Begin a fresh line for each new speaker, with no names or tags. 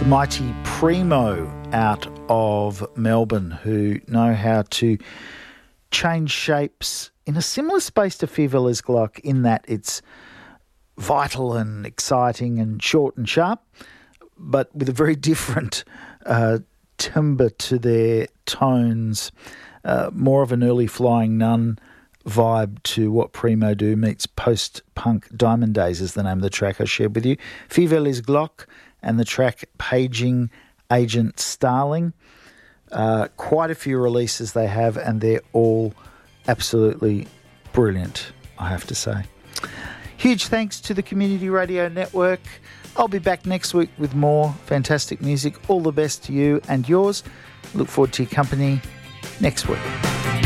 mighty Primo out of Melbourne, who know how to change shapes in a similar space to Fever Les Glock, in that it's vital and exciting and short and sharp, but with a very different timbre to their tones, more of an early Flying Nun vibe to what Primo do meets post-punk Diamond Days is the name of the track I shared with you. Fever Les Glock and the track Paging Agent Starling. Quite a few releases they have, and they're all absolutely brilliant, I have to say. Huge thanks to the Community Radio Network. I'll be back next week with more fantastic music. All the best to you and yours. Look forward to your company next week.